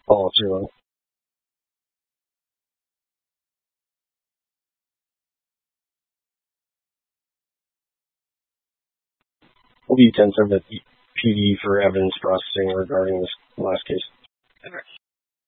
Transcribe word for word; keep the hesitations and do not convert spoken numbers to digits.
follow through on. Lead ten seven P D for evidence processing regarding this last case. Over.